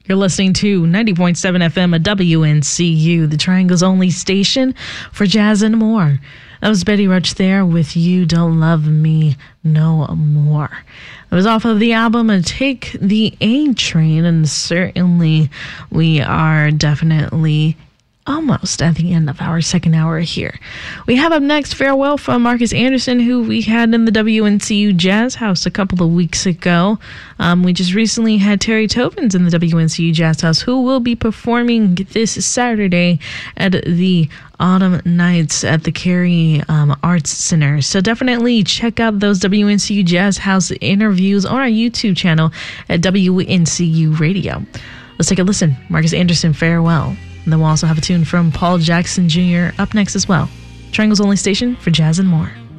You're listening to 90.7 FM at WNCU, the Triangle's only station for jazz and more. That was Betty Roach there with You Don't Love Me No More. It was off of the album Take the A Train, and certainly we are definitely almost at the end of our second hour here. We have up next Farewell from Marcus Anderson, who we had in the WNCU Jazz House a couple of weeks ago. We just recently had Terry Tobins in the WNCU Jazz House, who will be performing this Saturday at the Autumn Nights at the Cary Arts Center. So definitely check out those WNCU Jazz House interviews on our YouTube channel at WNCU Radio. Let's take a listen. Marcus Anderson, Farewell. And then we'll also have a tune from Paul Jackson Jr. up next as well. Triangle's only station for jazz and more.